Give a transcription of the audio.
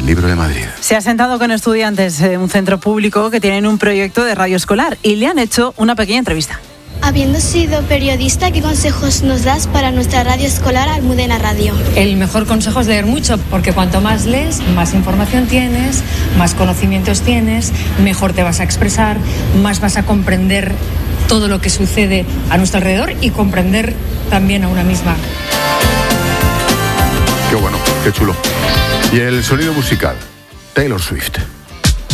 Libro de Madrid. Se ha sentado con estudiantes de un centro público que tienen un proyecto de radio escolar y le han hecho una pequeña entrevista. Habiendo sido periodista, ¿qué consejos nos das para nuestra radio escolar Almudena Radio? El mejor consejo es leer mucho, porque cuanto más lees, más información tienes, más conocimientos tienes, mejor te vas a expresar, más vas a comprender todo lo que sucede a nuestro alrededor y comprender también a una misma. Qué bueno, qué chulo. Y el sonido musical, Taylor Swift.